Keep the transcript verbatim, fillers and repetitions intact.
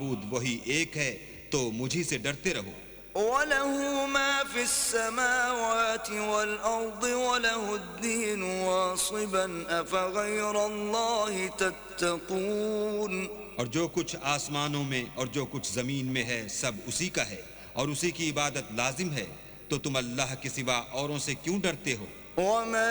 माबूद वही एक है, तो मुझी से डरते रहो। वलहु मा फिस्समावाति वल अर्दि वलहु द्दीनु वासिबन अफगैरल्लाहि तत्तकून। और जो कुछ आसमानों में और जो कुछ जमीन में है सब उसी का है और उसी की इबादत लाजिम है, तो तुम अल्लाह के सिवा औरों से क्यों डरते हो?